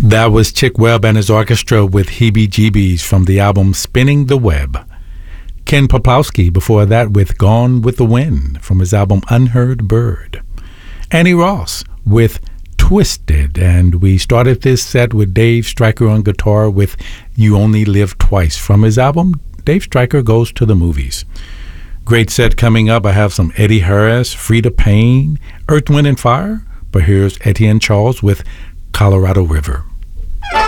That was Chick Webb and his orchestra with Heebie Jeebies from the album Spinning the Web. Ken Poplowski before that with Gone with the Wind from his album Unheard Bird. Annie Ross with Twisted, and we started this set with Dave Stryker on guitar with You Only Live Twice from his album Dave Stryker Goes to the Movies. Great set coming up. I have some Eddie Harris, Frida Payne, Earth, Wind and Fire, but here's Etienne Charles with Colorado River.